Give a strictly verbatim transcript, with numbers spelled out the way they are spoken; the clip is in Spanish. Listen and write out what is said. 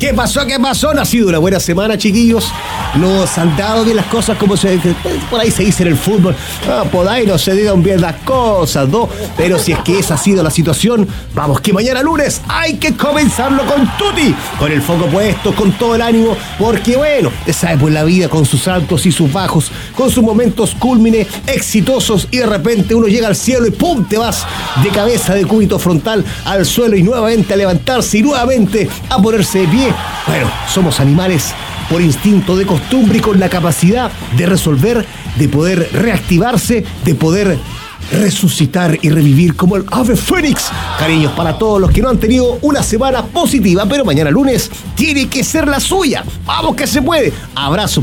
¿Qué pasó? ¿Qué pasó? No ha sido una buena semana, chiquillos. No se han dado bien las cosas como se, por ahí se dice en el fútbol. Ah, por ahí no se dieron bien las cosas, ¿no? Pero si es que esa ha sido la situación, vamos que mañana lunes hay que comenzarlo con tutti, con el foco puesto, con todo el ánimo, porque bueno, te sabes, pues la vida con sus altos y sus bajos, con sus momentos cúlmine, exitosos, y de repente uno llega al cielo y ¡pum! Te vas de cabeza, de cúbito frontal al suelo y nuevamente a levantarse y nuevamente a ponerse de pie. Bueno, somos animales por instinto, de costumbre y con la capacidad de resolver, de poder reactivarse, de poder resucitar y revivir como el ave fénix. Cariños para todos los que no han tenido una semana positiva, pero mañana lunes tiene que ser la suya. Vamos que se puede. Abrazo